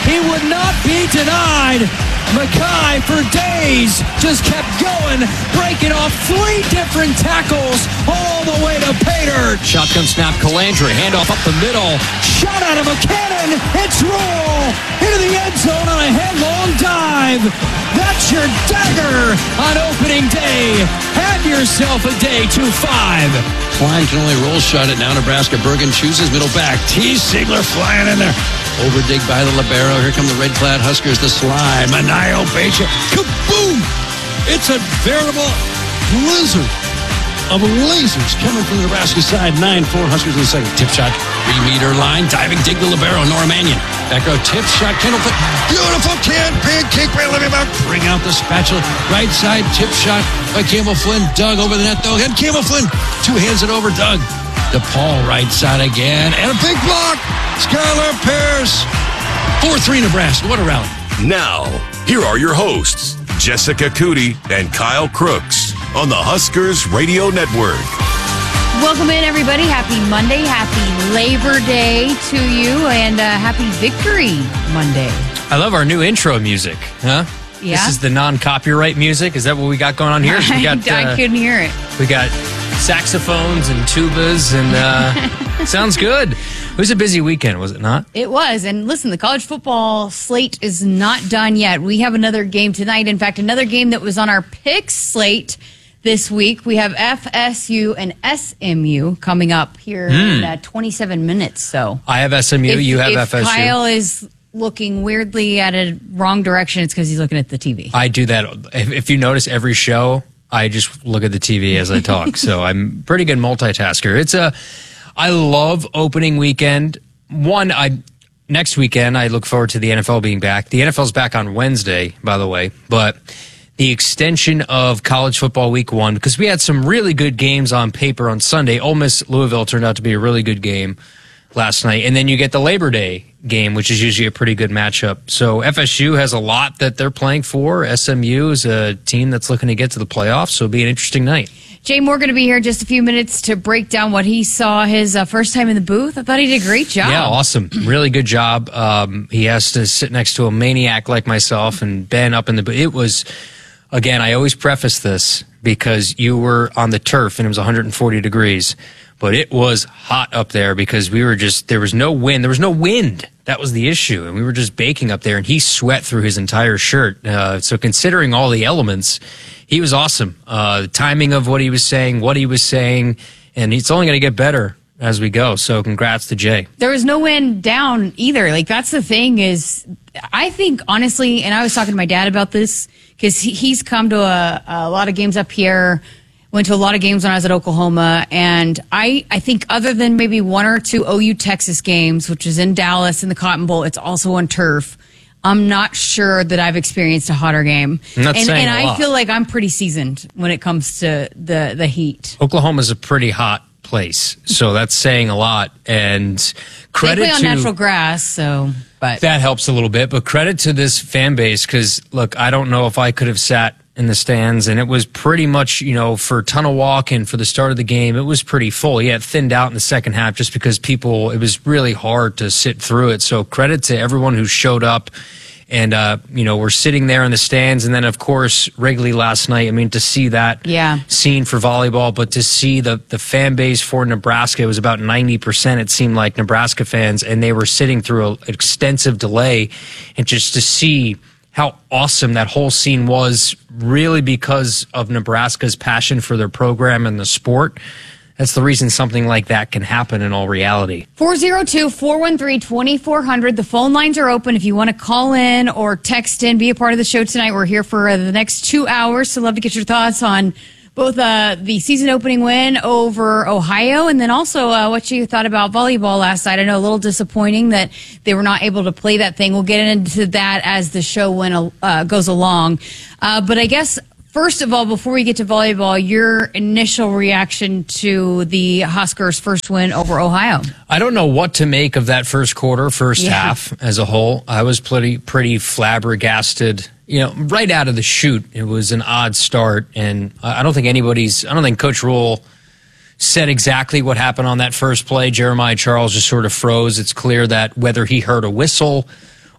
He would not be denied. Mackay for days just kept going, breaking off 3 different tackles all the way to pay dirt. Shotgun snap, Calandra, handoff up the middle. Shot out of a cannon. It's Rule into the end zone on a headlong dive. That's your dagger on opening day. Have yourself a day 2-5. Klein can only roll shot it now. Nebraska. Bergen chooses middle back. T. Sigler flying in there. Overdig by the libero. Here come the red-clad Huskers. The slide. Manayo Becha. Kaboom! It's a veritable blizzard of lasers coming from the Nebraska side. 9-4 Huskers in the second. Tip shot. 3-meter line. Diving dig the libero. Nora Mannion. Back row tip shot. Kendall Flynn. Beautiful can. Big kick by Olivia Buck. Bring out the spatula. Right side tip shot by Campbell Flynn. Doug over the net though. And Campbell Flynn. 2 hands it over Doug. DePaul right side again. And a big block. Skylar Pierce. 4-3 Nebraska. What a rally. Now, here are your hosts, Jessica Cootie and Kyle Crooks on the Huskers Radio Network. Welcome in, everybody. Happy Monday. Happy Labor Day to you, and happy Victory Monday. I love our new intro music, huh? Yeah. This is the non-copyright music. Is that what we got going on here? We got, I couldn't hear it. We got saxophones and tubas, and sounds good. It was a busy weekend, was it not? It was. And listen, the college football slate is not done yet. We have another game tonight. In fact, another game that was on our pick slate this week. We have FSU and SMU coming up here in 27 minutes. So I have SMU, you have FSU. Kyle is looking weirdly at a wrong direction, it's because he's looking at the TV. I do that. If you notice every show, I just look at the TV as I talk. So I'm a pretty good multitasker. I love opening weekend. Next weekend, I look forward to the NFL being back. The NFL's back on Wednesday, by the way, but the extension of college football week 1, because we had some really good games on paper on Sunday. Ole Miss Louisville turned out to be a really good game last night. And then you get the Labor Day game, which is usually a pretty good matchup. So FSU has a lot that they're playing for. SMU is a team that's looking to get to the playoffs, so it'll be an interesting night. Jay Moore going to be here in just a few minutes to break down what he saw his first time in the booth. I thought he did a great job. Yeah, awesome. Really good job. He has to sit next to a maniac like myself and Ben up in the booth. It was, again, I always preface this because you were on the turf and it was 140 degrees. But it was hot up there because there was no wind. There was no wind. That was the issue. And we were just baking up there, and he sweat through his entire shirt. So considering all the elements, he was awesome. The timing of what he was saying, and it's only going to get better as we go. So congrats to Jay. There was no wind down either. Like, that's the thing is, I think, honestly, and I was talking to my dad about this, because he's come to a lot of games up here, went to a lot of games when I was at Oklahoma, and I think other than maybe 1 or 2 OU Texas games, which is in Dallas in the Cotton Bowl, it's also on turf. I'm not sure that I've experienced a hotter game. And I feel like I'm pretty seasoned when it comes to the heat. Oklahoma's a pretty hot place, so that's saying a lot. And credit they play on natural grass, but that helps a little bit. But credit to this fan base, because look, I don't know if I could have sat in the stands, and it was pretty much, for Tunnel Walk and for the start of the game, it was pretty full. Yeah, it thinned out in the second half just because it was really hard to sit through it. So credit to everyone who showed up, and we're sitting there in the stands. And then of course Wrigley last night, to see that scene for volleyball, but to see the fan base for Nebraska, it was about 90%, it seemed like, Nebraska fans, and they were sitting through an extensive delay, and just to see how awesome that whole scene was, really because of Nebraska's passion for their program and the sport. That's the reason something like that can happen in all reality. 402-413-2400. The phone lines are open if you want to call in or text in, be a part of the show tonight. We're here for the next 2 hours, so love to get your thoughts on both the season opening win over Ohio, and then also what you thought about volleyball last night. I know a little disappointing that they were not able to play that thing. We'll get into that as the show goes along. But I guess, first of all, before we get to volleyball, your initial reaction to the Huskers' first win over Ohio. I don't know what to make of that first half as a whole. I was pretty flabbergasted. Right out of the chute, it was an odd start, and I don't think Coach Rule said exactly what happened on that first play. Jeremiah Charles just sort of froze. It's clear that whether he heard a whistle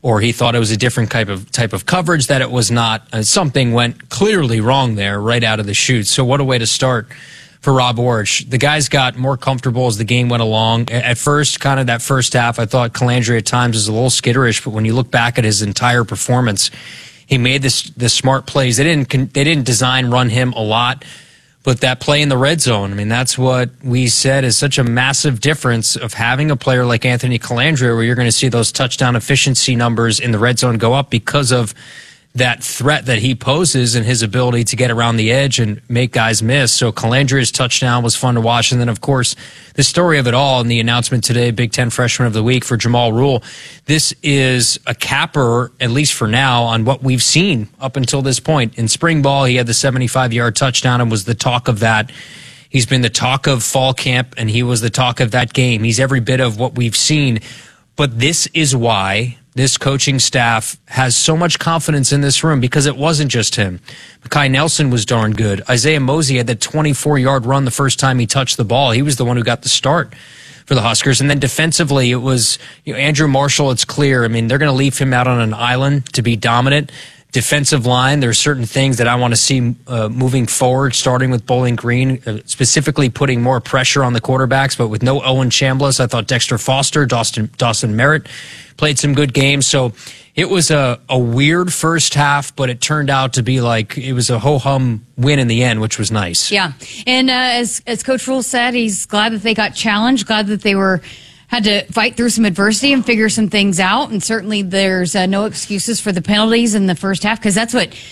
or he thought it was a different type of coverage that it was not. Something went clearly wrong there right out of the chute. So what a way to start for Rob Orich. The guys got more comfortable as the game went along. At first, kind of that first half, I thought Calandria at times was a little skitterish, but when you look back at his entire performance, he made the smart plays. They didn't design run him a lot, but that play in the red zone, I mean, that's what we said is such a massive difference of having a player like Anthony Calandria, where you're going to see those touchdown efficiency numbers in the red zone go up because of that threat that he poses and his ability to get around the edge and make guys miss. So Calandria's touchdown was fun to watch. And then, of course, the story of it all and the announcement today, Big Ten Freshman of the Week for Jamal Rule. This is a capper, at least for now, on what we've seen up until this point. In spring ball, he had the 75-yard touchdown and was the talk of that. He's been the talk of fall camp, and he was the talk of that game. He's every bit of what we've seen. But this is why this coaching staff has so much confidence in this room, because it wasn't just him. Kai Nelson was darn good. Isaiah Mosey had that 24-yard run the first time he touched the ball. He was the one who got the start for the Huskers. And then defensively, it was Andrew Marshall. It's clear. I mean, they're going to leave him out on an island to be dominant. Defensive line, there are certain things that I want to see moving forward, starting with Bowling Green, specifically putting more pressure on the quarterbacks, but with no Owen Chambliss. I thought Dexter Foster, Dawson Merritt played some good games. So it was a weird first half, but it turned out to be like it was a ho-hum win in the end, which was nice. Yeah. And as Coach Rule said, he's glad that they got challenged, glad that they had to fight through some adversity and figure some things out. And certainly there's no excuses for the penalties in the first half, because that's what,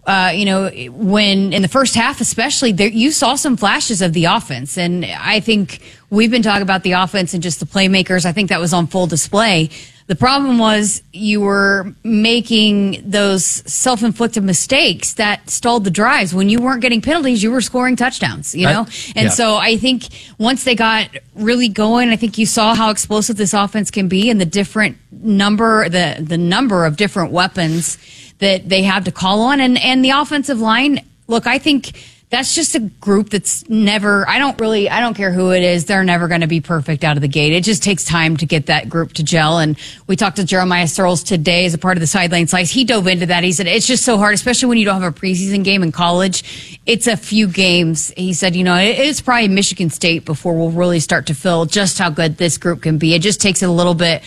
when in the first half especially, you saw some flashes of the offense. And I think we've been talking about the offense and just the playmakers. I think that was on full display. The problem was you were making those self-inflicted mistakes that stalled the drives. When you weren't getting penalties, you were scoring touchdowns, know? And so I think once they got really going, I think you saw how explosive this offense can be and the different number, the number of different weapons that they have to call on. And the offensive line, look, I think that's just a group that's never, I don't care who it is, they're never going to be perfect out of the gate. It just takes time to get that group to gel. And we talked to Jeremiah Searles today as a part of the Sideline Slice. He dove into that. He said, it's just so hard, especially when you don't have a preseason game in college. It's a few games. He said, it's probably Michigan State before we'll really start to feel just how good this group can be. It just takes a little bit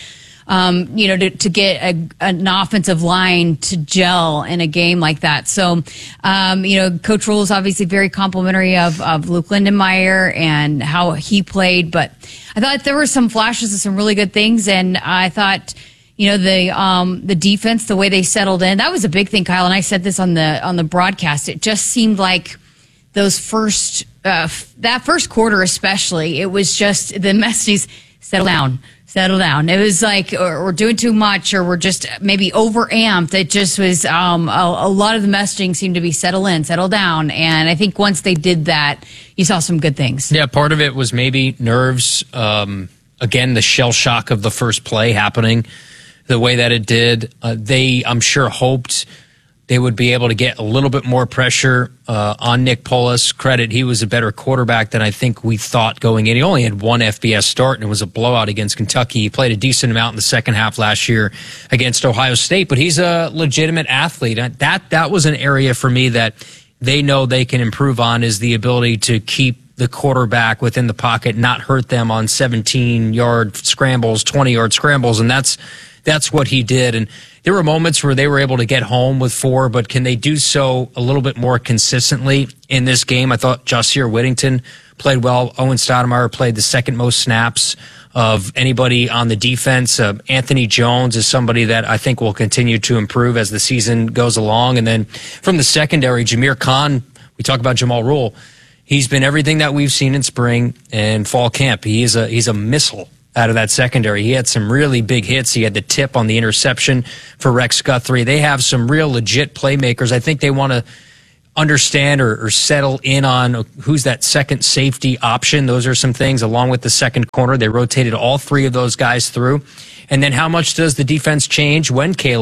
to get an offensive line to gel in a game like that. So, Coach Rule is obviously very complimentary of Luke Lindenmeyer and how he played, but I thought there were some flashes of some really good things, and I thought, the defense, the way they settled in, that was a big thing, Kyle, and I said this on the broadcast. It just seemed like those that first quarter especially, it was just the messages, settle down. It was like we're doing too much, or we're just maybe overamped. It just was a lot of the messaging seemed to be settle down. And I think once they did that, you saw some good things. Yeah, part of it was maybe nerves. Again, the shell shock of the first play happening the way that it did. They, I'm sure, hoped they would be able to get a little bit more pressure on Nick Polis. Credit, he was a better quarterback than I think we thought going in. He only had one FBS start, and it was a blowout against Kentucky. He played a decent amount in the second half last year against Ohio State, but he's a legitimate athlete. That was an area for me that they know they can improve on, is the ability to keep the quarterback within the pocket, not hurt them on 17-yard scrambles, 20-yard scrambles, and that's what he did. And there were moments where they were able to get home with 4, but can they do so a little bit more consistently in this game? I thought Jahsir Whittington played well. Owen Stoudemire played the second most snaps of anybody on the defense. Anthony Jones is somebody that I think will continue to improve as the season goes along. And then from the secondary, Jameer Khan, we talk about Jamal Rule. He's been everything that we've seen in spring and fall camp. He's a missile out of that secondary. He had some really big hits. He had the tip on the interception for Rex Guthrie. They have some real legit playmakers. I think they want to understand or settle in on who's that second safety option. Those are some things along with the second corner. They rotated all 3 of those guys through. And then how much does the defense change when Caleb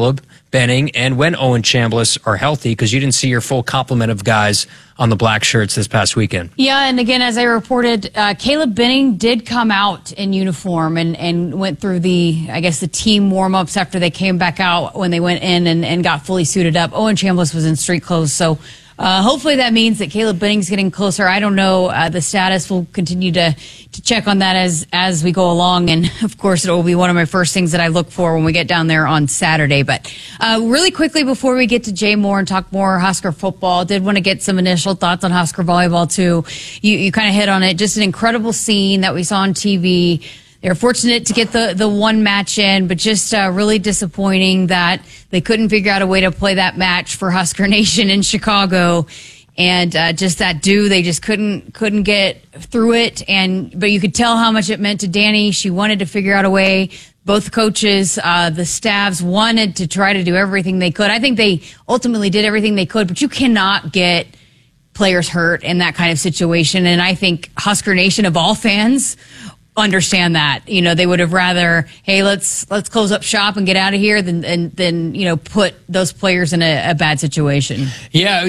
Benning and when Owen Chambliss are healthy, because you didn't see your full complement of guys on the black shirts this past weekend. Yeah, and again, as I reported, Caleb Benning did come out in uniform and went through the team warm-ups after they came back out when they went in and got fully suited up. Owen Chambliss was in street clothes, so hopefully that means that Caleb Benning's getting closer. I don't know the status. We'll continue to check on that as we go along. And, of course, it will be one of my first things that I look for when we get down there on Saturday. But really quickly, before we get to Jay Moore and talk more Husker football, did want to get some initial thoughts on Husker volleyball, too. You kind of hit on it. Just an incredible scene that we saw on TV. They were fortunate to get the one match in, but just really disappointing that they couldn't figure out a way to play that match for Husker Nation in Chicago. And just that they just couldn't get through it. But you could tell how much it meant to Danny. She wanted to figure out a way. Both coaches, the staffs wanted to try to do everything they could. I think they ultimately did everything they could, but you cannot get players hurt in that kind of situation. And I think Husker Nation, of all fans, understand that. They would have rather, hey, let's close up shop and get out of here than put those players in a bad situation. Yeah,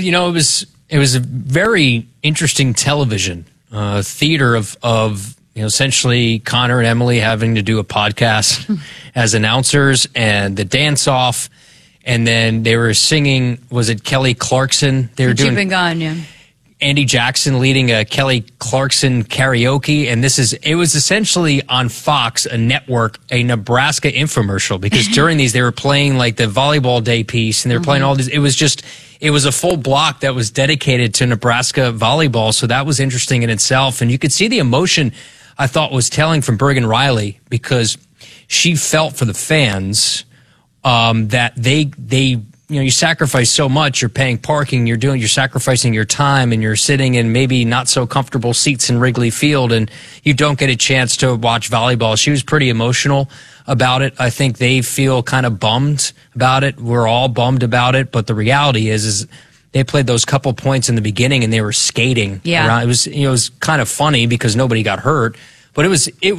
it was a very interesting television theater of essentially Connor and Emily having to do a podcast as announcers and the dance off, and then they were singing. Was it Kelly Clarkson? They were doing. Been gone, yeah. Andy Jackson leading a Kelly Clarkson karaoke, and it was essentially on Fox, a network, a Nebraska infomercial, because during these they were playing like the volleyball day piece, and they were playing all this. It was a full block that was dedicated to Nebraska volleyball, so that was interesting in itself, and you could see the emotion I thought was telling from Bergen Riley, because she felt for the fans that they you sacrifice so much. You're paying parking, you're sacrificing your time, and you're sitting in maybe not so comfortable seats in Wrigley Field, and you don't get a chance to watch volleyball. She was pretty emotional about it. I think they feel kind of bummed about it. We're all bummed about it, but the reality is they played those couple points in the beginning and they were skating around. It was kind of funny because nobody got hurt, but it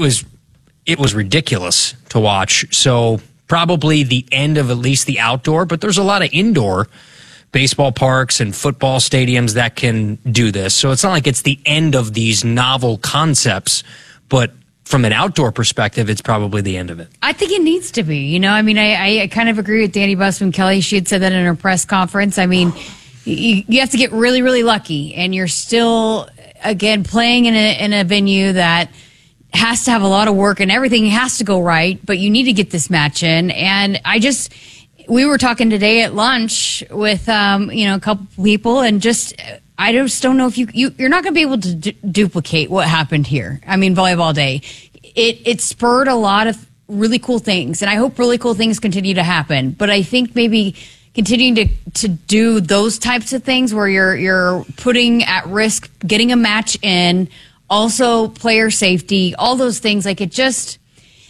was ridiculous to watch. So probably the end of at least the outdoor, but there's a lot of indoor baseball parks and football stadiums that can do this. So it's not like it's the end of these novel concepts, but from an outdoor perspective, it's probably the end of it. I think it needs to be. I kind of agree with Danny Busman Kelly. She had said that in her press conference. I mean, you have to get really, really lucky, and you're still, again, playing in a venue that has to have a lot of work and everything has to go right, but you need to get this match in. And we were talking today at lunch with, a couple people, and I just don't know if you're not going to be able to duplicate what happened here. I mean, volleyball day, it spurred a lot of really cool things, and I hope really cool things continue to happen. But I think maybe continuing to do those types of things where you're putting at risk getting a match in, also player safety, all those things, like it just,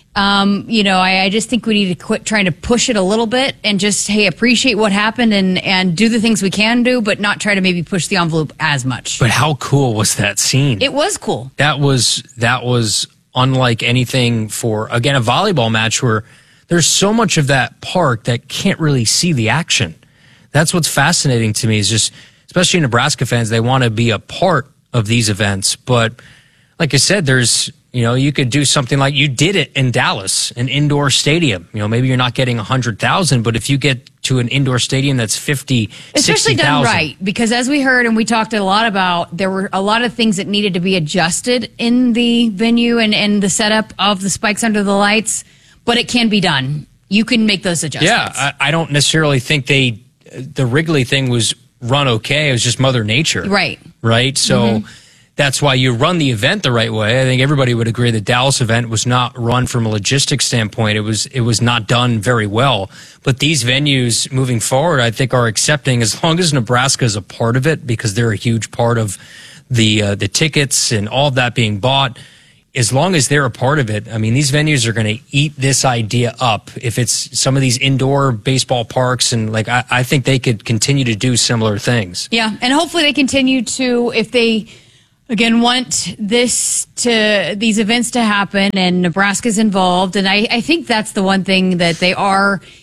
I just think we need to quit trying to push it a little bit and just, hey, appreciate what happened and do the things we can do, but not try to maybe push the envelope as much. But how cool was that scene? It was cool. That was unlike anything for, again, a volleyball match where there's so much of that park that can't really see the action. That's what's fascinating to me is just, especially Nebraska fans, they want to be a part of these events. But like I said, there's, you could do something like you did it in Dallas, an indoor stadium. Maybe you're not getting 100,000, but if you get to an indoor stadium that's 50, especially 60,000. Done right, because as we heard and we talked a lot about, there were a lot of things that needed to be adjusted in the venue and the setup of the spikes under the lights, but it can be done. You can make those adjustments. Yeah, I don't necessarily think the Wrigley thing was run okay. It was just Mother Nature. Right? So that's why you run the event the right way. I think everybody would agree the Dallas event was not run from a logistics standpoint. It was not done very well. But these venues moving forward, I think, are accepting, as long as Nebraska is a part of it, because they're a huge part of the tickets and all of that being bought. As long as they're a part of it, I mean, these venues are going to eat this idea up. If it's some of these indoor baseball parks, and I think they could continue to do similar things. Yeah, and hopefully they continue to, if they, again, want these events to happen and Nebraska's involved. And I think that's the one thing that they are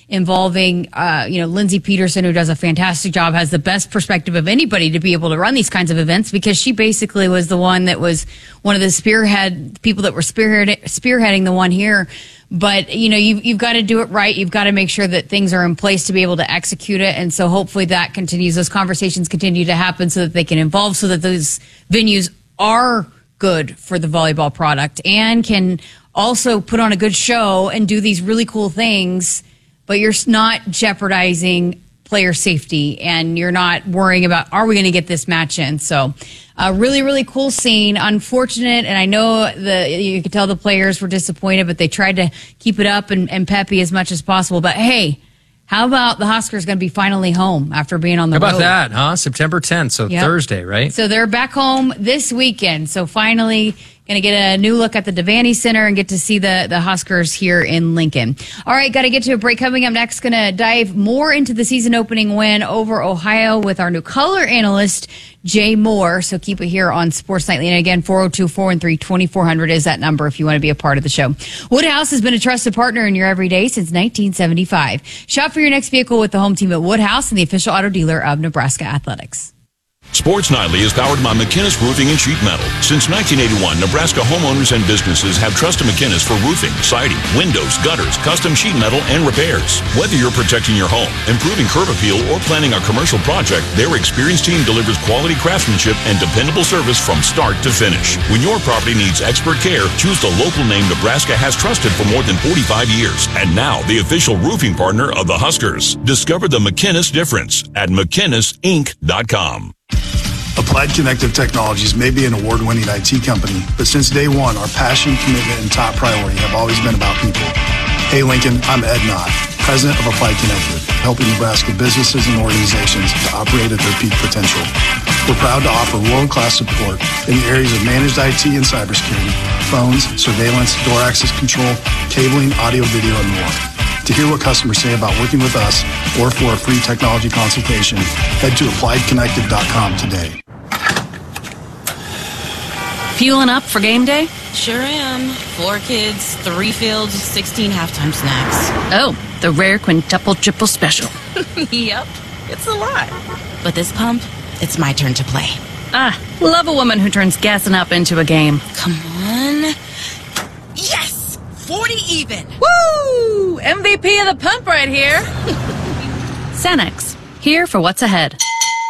involving, Lindsay Peterson, who does a fantastic job, has the best perspective of anybody to be able to run these kinds of events, because she basically was the one that was one of the people that were spearheading the one here. But, you've got to do it right. You've got to make sure that things are in place to be able to execute it. And so hopefully that continues. Those conversations continue to happen so that they can evolve, so that those venues are good for the volleyball product and can also put on a good show and do these really cool things, but you're not jeopardizing player safety and you're not worrying about, are we going to get this match in? So really, really cool scene. Unfortunate, and I know you could tell the players were disappointed, but they tried to keep it up and peppy as much as possible. But hey, how about the Huskers going to be finally home after being on the road? How about that, huh? September 10th, so yep. Thursday, right? So they're back home this weekend. So finally going to get a new look at the Devaney Center and get to see the Huskers here in Lincoln. All right, got to get to a break. Coming up next, going to dive more into the season opening win over Ohio with our new color analyst, Jay Moore. So keep it here on Sports Nightly. And again, 402-413-2400 is that number if you want to be a part of the show. Woodhouse has been a trusted partner in your everyday since 1975. Shop for your next vehicle with the home team at Woodhouse and the official auto dealer of Nebraska Athletics. Sports Nightly is powered by McInnes Roofing and Sheet Metal. Since 1981, Nebraska homeowners and businesses have trusted McInnes for roofing, siding, windows, gutters, custom sheet metal, and repairs. Whether you're protecting your home, improving curb appeal, or planning a commercial project, their experienced team delivers quality craftsmanship and dependable service from start to finish. When your property needs expert care, choose the local name Nebraska has trusted for more than 45 years. And now, the official roofing partner of the Huskers. Discover the McInnes difference at McInnesInc.com. Applied Connective Technologies may be an award-winning IT company, but since day one, our passion, commitment, and top priority have always been about people. Hey Lincoln, I'm Ed Knott, President of Applied Connective, helping Nebraska businesses and organizations to operate at their peak potential. We're proud to offer world-class support in the areas of managed IT and cybersecurity, phones, surveillance, door access control, cabling, audio, video, and more. To hear what customers say about working with us or for a free technology consultation, head to appliedconnective.com today. Fueling up for game day? Sure am. 4 kids, 3 fields, 16 halftime snacks. Oh, the rare quintuple triple special. Yep, it's a lot. But this pump, it's my turn to play. Love a woman who turns gassing up into a game. Come on. Yes! 40 even. Woo! MVP of the pump right here. Sanex, here for what's ahead.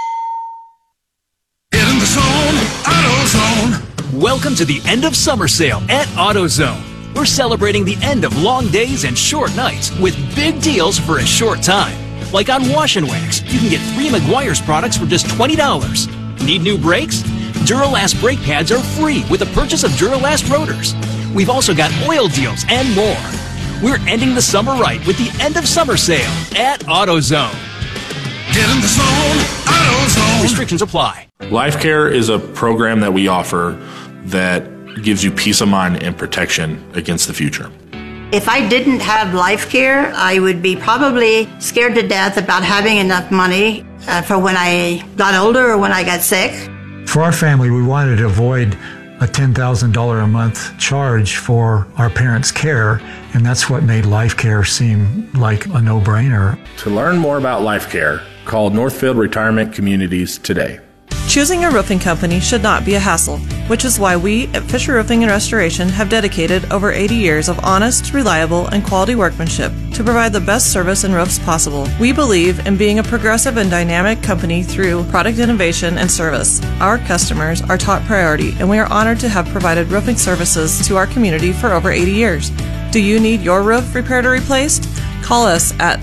Get in the zone, AutoZone. Welcome to the end of summer sale at AutoZone. We're celebrating the end of long days and short nights with big deals for a short time. Like on Wash and Wax, you can get 3 Meguiar's products for just $20. Need new brakes? Duralast brake pads are free with the purchase of Duralast rotors. We've also got oil deals and more. We're ending the summer right with the end of summer sale at AutoZone. Get in the zone, AutoZone. Restrictions apply. LifeCare is a program that we offer that gives you peace of mind and protection against the future. If I didn't have LifeCare, I would be probably scared to death about having enough money for when I got older or when I got sick. For our family, we wanted to avoid a $10,000 a month charge for our parents' care, and that's what made LifeCare seem like a no-brainer. To learn more about LifeCare, call Northfield Retirement Communities today. Choosing a roofing company should not be a hassle, which is why we at Fisher Roofing and Restoration have dedicated over 80 years of honest, reliable, and quality workmanship to provide the best service and roofs possible. We believe in being a progressive and dynamic company through product innovation and service. Our customers are top priority, and we are honored to have provided roofing services to our community for over 80 years. Do you need your roof repaired or replaced? Call us at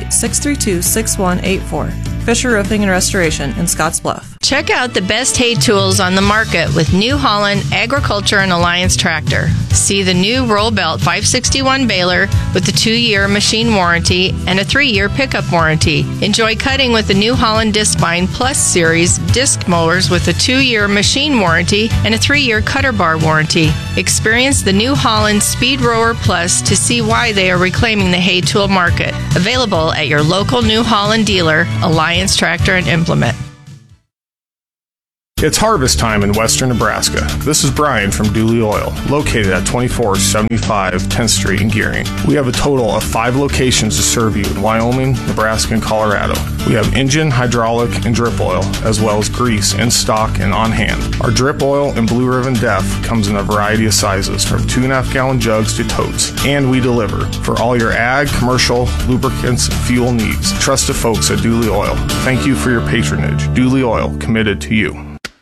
308-632-6184. Fisher Roofing and Restoration in Scottsbluff. Check out the best hay tools on the market with New Holland Agriculture and Alliance Tractor. See the new Roll Belt 561 baler with a 2-year machine warranty and a 3-year pickup warranty. Enjoy cutting with the New Holland Discbine Plus Series disc mowers with a 2-year machine warranty and a 3-year cutter bar warranty. Experience the New Holland Speed Rower Plus to see why they are reclaiming the hay tool market. Available at your local New Holland dealer, Alliance Tractor and Implement. It's harvest time in western Nebraska. This is Brian from Dooley Oil, located at 2475 10th Street in Gearing. We have a total of 5 locations to serve you in Wyoming, Nebraska, and Colorado. We have engine, hydraulic, and drip oil, as well as grease in stock and on hand. Our drip oil and Blue Ribbon Def comes in a variety of sizes, from 2.5 gallon jugs to totes, and we deliver for all your ag, commercial, lubricants, and fuel needs. Trust the folks at Dooley Oil. Thank you for your patronage. Dooley Oil, committed to you.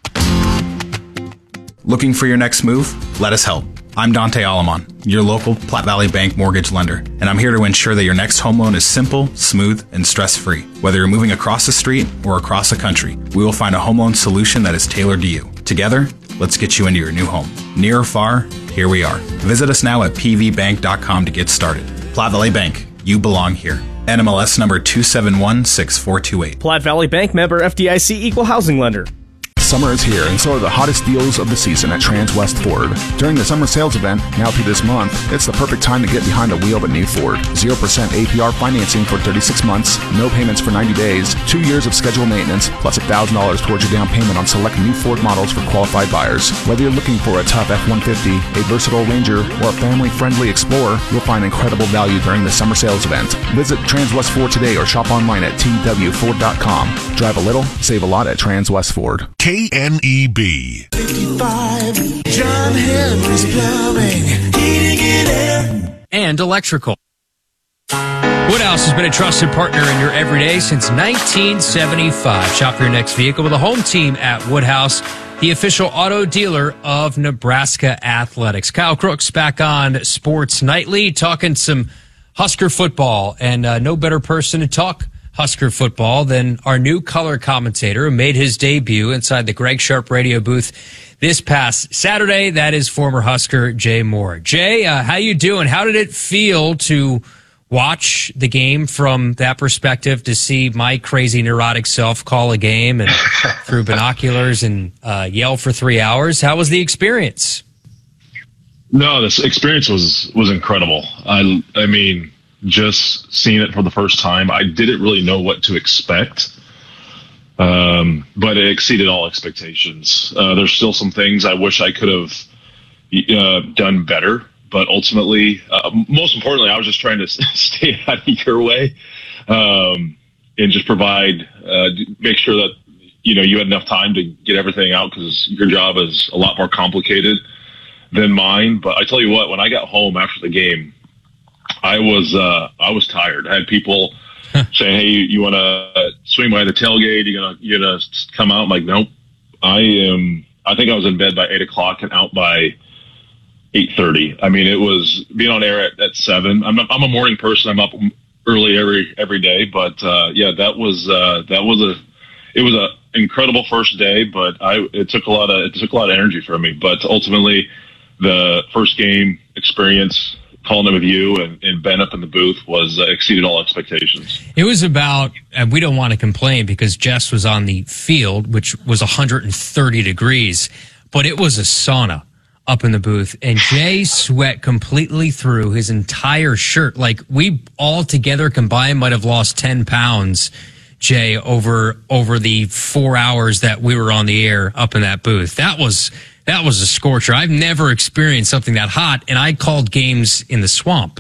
Looking for your next move? Let us help. I'm Dante Alamon, your local Platte Valley Bank mortgage lender, and I'm here to ensure that your next home loan is simple, smooth, and stress-free. Whether you're moving across the street or across the country, we will find a home loan solution that is tailored to you. Together, let's get you into your new home. Near or far, here we are. Visit us now at pvbank.com to get started. Platte Valley Bank, you belong here. NMLS number 2716428. Platte Valley Bank, member FDIC, equal housing lender. Summer is here, and so are the hottest deals of the season at Transwest Ford. During the summer sales event, now through this month, it's the perfect time to get behind the wheel of a new Ford. 0% APR financing for 36 months, no payments for 90 days, 2 years of scheduled maintenance, plus $1,000 towards your down payment on select new Ford models for qualified buyers. Whether you're looking for a tough F-150, a versatile Ranger, or a family-friendly Explorer, you'll find incredible value during the summer sales event. Visit Transwest Ford today or shop online at twford.com. Drive a little, save a lot at Transwest Ford. KNEB 55, John Henry's Plumbing, heating and air, and electrical. Woodhouse has been a trusted partner in your everyday since 1975. Shop for your next vehicle with a home team at Woodhouse, the official auto dealer of Nebraska Athletics. Kyle Crooks back on Sports Nightly, talking some Husker football, and no better person to talk Husker football than our new color commentator who made his debut inside the Greg Sharp radio booth this past Saturday. That is former Husker Jay Moore. Jay, how you doing? How did it feel to watch the game from that perspective, to see my crazy neurotic self call a game and through binoculars and yell for 3 hours? How was the experience? No, this experience was incredible. I mean, just seeing it for the first time, I didn't really know what to expect, but it exceeded all expectations. There's still some things I wish I could have done better, but ultimately, most importantly, I was just trying to stay out of your way and just provide, make sure that you had enough time to get everything out, because your job is a lot more complicated than mine. But I tell you what, when I got home after the game, I was tired. I had people saying, "Hey, you want to swing by the tailgate? You gonna come out?" I'm like, "Nope. I think I was in bed by 8:00 and out by 8:30. I mean, it was being on air at 7. I'm a morning person. I'm up early every day. But it was a incredible first day. But it took a lot of energy from me. But ultimately, the first game experience, calling it with you and Ben up in the booth, was exceeded all expectations. It was about, and we don't want to complain because Jess was on the field, which was 130 degrees, but it was a sauna up in the booth, and Jay sweat completely through his entire shirt. Like, we all together combined might have lost 10 pounds, Jay, over the 4 hours that we were on the air up in that booth. That was a scorcher. I've never experienced something that hot, and I called games in the swamp.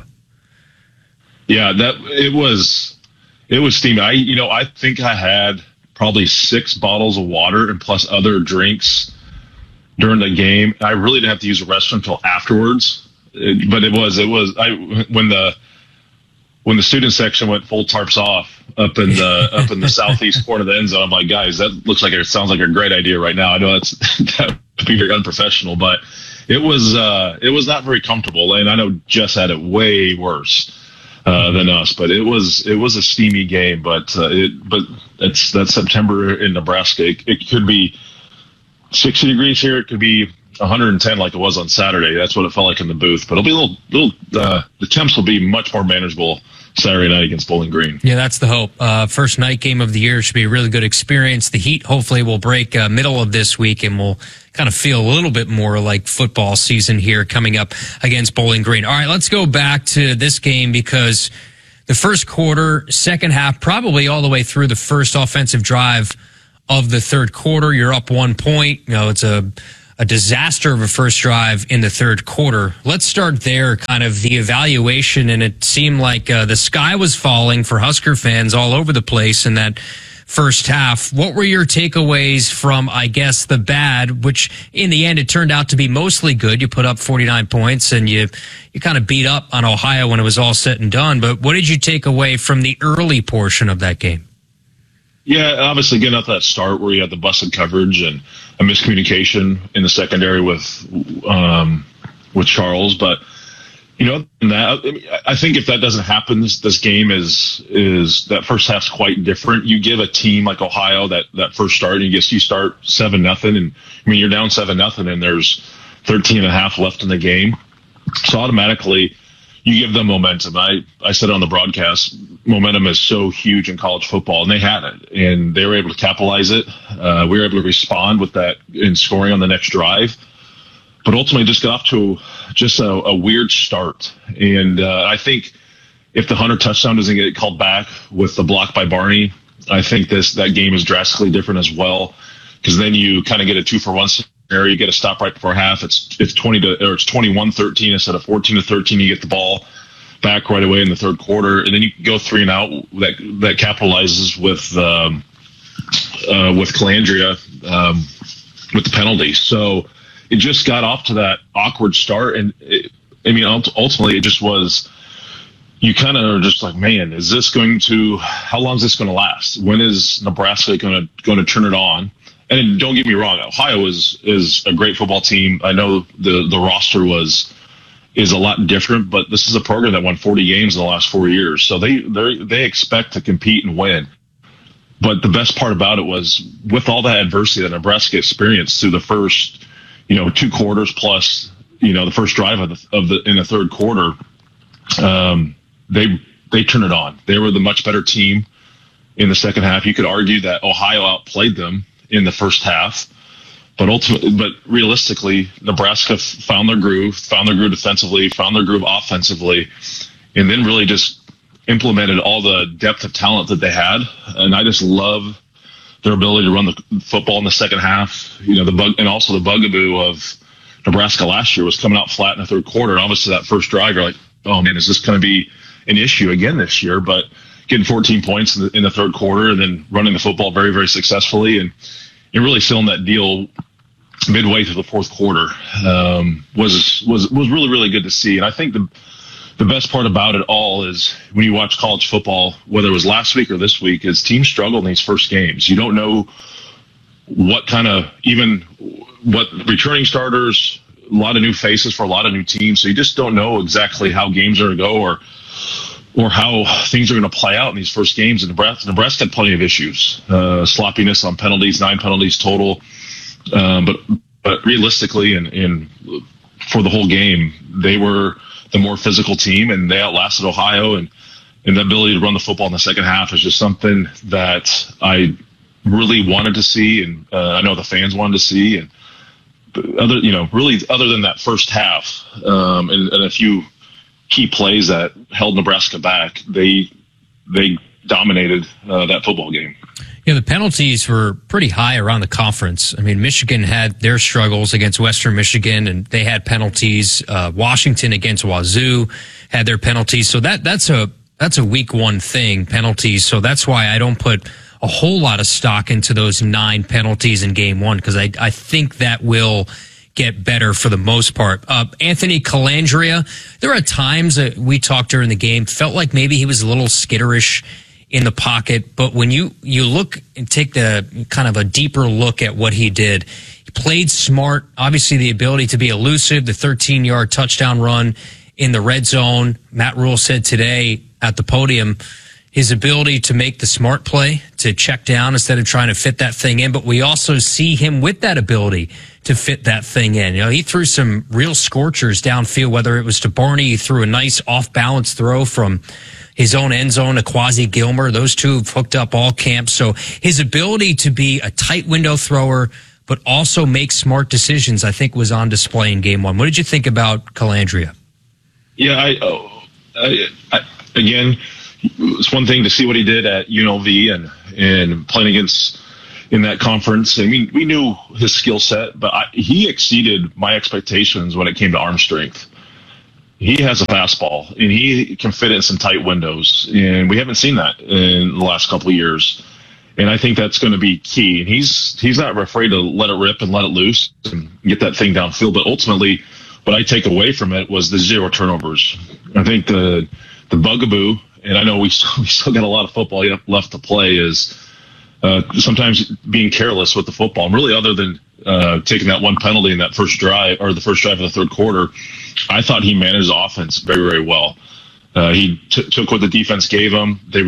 Yeah, it was steamy. I think I had probably 6 bottles of water and plus other drinks during the game. I really didn't have to use the restroom until afterwards. When the student section went full tarps off up in the southeast corner of the end zone, I'm like, guys, that sounds like a great idea right now. I know that would be very unprofessional, but it was not very comfortable, and I know Jess had it way worse than us. But it was a steamy game. But that's September in Nebraska. It could be 60 degrees here. It could be 110 like it was on Saturday. That's what it felt like in the booth. But it'll be the temps will be much more manageable Saturday night against Bowling Green. Yeah, that's the hope. First night game of the year should be a really good experience. The heat hopefully will break middle of this week, and we'll kind of feel a little bit more like football season here coming up against Bowling Green. All right, let's go back to this game, because the first quarter, second half, probably all the way through the first offensive drive of the third quarter. You're up 1 point. It's a disaster of a first drive in the third quarter. Let's start there, kind of the evaluation. And it seemed like the sky was falling for Husker fans all over the place in that first half. What were your takeaways from, I guess, the bad, which in the end it turned out to be mostly good? You put up 49 points and you kind of beat up on Ohio when it was all said and done. But what did you take away from the early portion of that game? Yeah, obviously getting out that start where you had the busted coverage and a miscommunication in the secondary with Charles. But, I think if that doesn't happen, this game is that first half's quite different. You give a team like Ohio that first start, and you start 7-0, and you're down 7-0, and there's 13 and a half left in the game. So automatically you give them momentum. I said on the broadcast, momentum is so huge in college football, and they had it, and they were able to capitalize it. We were able to respond with that in scoring on the next drive, but ultimately just got off to just a weird start. And I think if the Hunter touchdown doesn't get called back with the block by Barney, I think that game is drastically different as well, because then you kind of get a 2-for-1 scenario. You get a stop right before half. It's 21-13 instead of 14-13. You get the ball back right away in the third quarter, and then you go 3 and out. That capitalizes with Calandria with the penalty. So it just got off to that awkward start, and ultimately it just was. You kind of are just like, man, how long is this going to last? When is Nebraska going to turn it on? And don't get me wrong, Ohio is a great football team. I know the roster is a lot different, but this is a program that won 40 games in the last 4 years. So they expect to compete and win. But the best part about it was, with all that adversity that Nebraska experienced through the first, 2 quarters plus, the first drive in the third quarter, they turned it on. They were the much better team in the second half. You could argue that Ohio outplayed them in the first half, but realistically, Nebraska found their groove defensively, found their groove offensively, and then really just implemented all the depth of talent that they had. And I just love their ability to run the football in the second half. And also the bugaboo of Nebraska last year was coming out flat in the third quarter. And obviously that first drive, you're like, oh man, is this going to be an issue again this year? But getting 14 points in the third quarter and then running the football very, very successfully and really sealing that deal midway through the fourth quarter was really, really good to see. And I think the best part about it all is when you watch college football, whether it was last week or this week, is teams struggle in these first games. You don't know what returning starters, a lot of new faces for a lot of new teams. So you just don't know exactly how games are going to go or how things are going to play out in these first games. And Nebraska had plenty of issues, sloppiness on penalties, 9 penalties total. But realistically, and for the whole game, they were the more physical team, and they outlasted Ohio. And the ability to run the football in the second half is just something that I really wanted to see, and I know the fans wanted to see. And other than that first half, and a few key plays that held Nebraska back, they dominated that football game. Yeah, the penalties were pretty high around the conference. I mean, Michigan had their struggles against Western Michigan, and they had penalties. Washington against Wazoo had their penalties. So that's a week 1 thing, penalties. So that's why I don't put a whole lot of stock into those 9 penalties in game 1, because I think that will get better for the most part. Anthony Calandria, there are times that we talked during the game, felt like maybe he was a little skitterish in the pocket, but when you look and take the kind of a deeper look at what he did, he played smart. Obviously, the ability to be elusive, the 13-yard touchdown run in the red zone. Matt Rule said today at the podium, his ability to make the smart play, to check down instead of trying to fit that thing in. But we also see him with that ability to fit that thing in. He threw some real scorchers downfield, whether it was to Barney. He threw a nice off-balance throw from his own end zone to Quasi Gilmer. Those two have hooked up all camp. So his ability to be a tight window thrower, but also make smart decisions, I think was on display in game 1. What did you think about Calandria? Yeah, again, it's one thing to see what he did at UNLV and playing against, in that conference. I mean, we knew his skill set, but he exceeded my expectations when it came to arm strength. He has a fastball, and he can fit in some tight windows, and we haven't seen that in the last couple of years. And I think that's going to be key. And he's not afraid to let it rip and let it loose and get that thing downfield. But ultimately, what I take away from it was the 0 turnovers. I think the bugaboo, and I know we still got a lot of football left to play, is sometimes being careless with the football. And really, other than taking that one penalty in that first drive, or the first drive of the third quarter, I thought he managed the offense very, very well. He took what the defense gave him. They